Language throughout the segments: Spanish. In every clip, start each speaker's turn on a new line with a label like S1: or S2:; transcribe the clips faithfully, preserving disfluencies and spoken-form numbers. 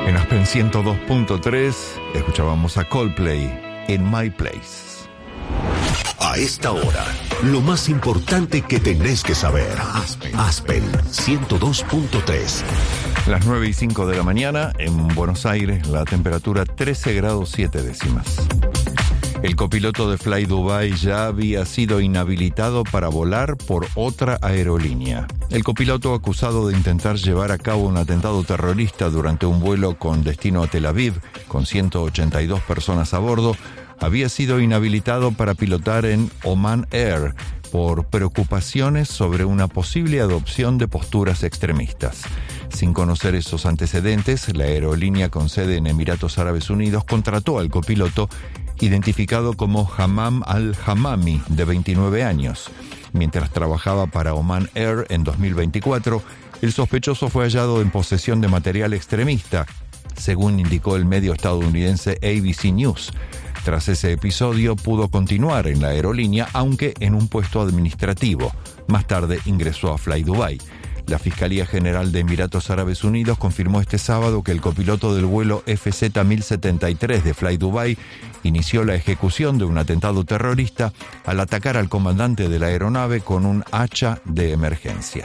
S1: En Aspen ciento dos punto tres escuchábamos a Coldplay en My Place.
S2: A esta hora, lo más importante que tenés que saber. Aspen, Aspen ciento dos punto tres.
S1: Las nueve y cinco de la mañana, en Buenos Aires, la temperatura trece grados siete décimas. El copiloto de Fly Dubai ya había sido inhabilitado para volar por otra aerolínea. El copiloto, acusado de intentar llevar a cabo un atentado terrorista durante un vuelo con destino a Tel Aviv, con ciento ochenta y dos personas a bordo, había sido inhabilitado para pilotar en Oman Air por preocupaciones sobre una posible adopción de posturas extremistas. Sin conocer esos antecedentes, la aerolínea con sede en Emiratos Árabes Unidos contrató al copiloto, identificado como Hammam al-Hammami, de veintinueve años. Mientras trabajaba para Oman Air en dos mil veinticuatro, el sospechoso fue hallado en posesión de material extremista, según indicó el medio estadounidense A B C News. Tras ese episodio, pudo continuar en la aerolínea, aunque en un puesto administrativo. Más tarde ingresó a Fly Dubai. La Fiscalía General de Emiratos Árabes Unidos confirmó este sábado que el copiloto del vuelo F Z mil setenta y tres de Fly Dubai inició la ejecución de un atentado terrorista al atacar al comandante de la aeronave con un hacha de emergencia.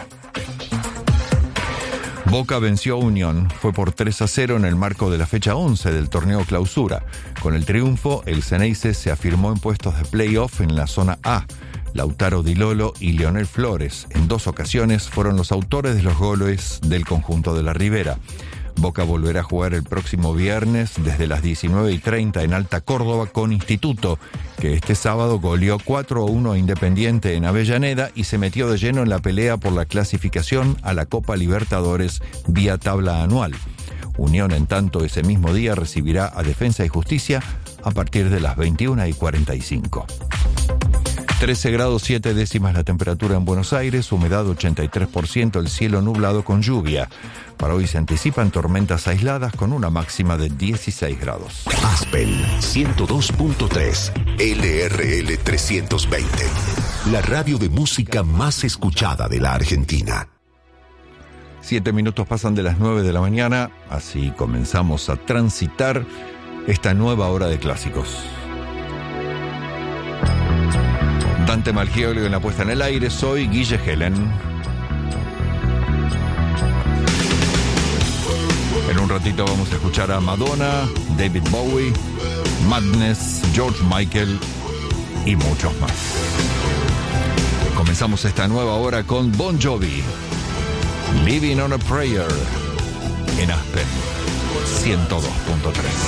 S1: Boca venció a Unión, fue por tres a cero en el marco de la fecha once del torneo Clausura. Con el triunfo, el Ceneice se afirmó en puestos de playoff en la zona A. Lautaro Di Lolo y Leonel Flores, en dos ocasiones, fueron los autores de los goles del conjunto de la Ribera. Boca volverá a jugar el próximo viernes desde las diecinueve y treinta en Alta Córdoba con Instituto, que este sábado goleó cuatro a uno a Independiente en Avellaneda y se metió de lleno en la pelea por la clasificación a la Copa Libertadores vía tabla anual. Unión, en tanto, ese mismo día recibirá a Defensa y Justicia a partir de las veintiuna y cuarenta y cinco. trece grados siete décimas la temperatura en Buenos Aires, humedad ochenta y tres por ciento, el cielo nublado con lluvia. Para hoy se anticipan tormentas aisladas con una máxima de dieciséis grados.
S2: Aspen ciento dos punto tres, L R L trescientos veinte, la radio de música más escuchada de la Argentina.
S1: Siete minutos pasan de las nueve de la mañana, así comenzamos a transitar esta nueva hora de clásicos. Dante Malgioglio en la puesta en el aire, soy Guille Helen. En un ratito vamos a escuchar a Madonna, David Bowie, Madness, George Michael y muchos más. Comenzamos esta nueva hora con Bon Jovi, Living on a Prayer, en Aspen ciento dos punto tres.